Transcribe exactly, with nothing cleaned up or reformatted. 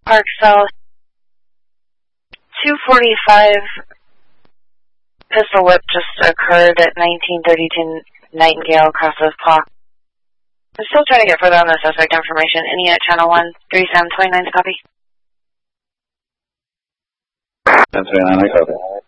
Park South, two forty-five, pistol whip just occurred at nineteen thirty-two Nightingale, across of Paw. I'm still trying to get further on the suspect information. Any at channel one, three seven two nine to copy? ten three nine, I copy.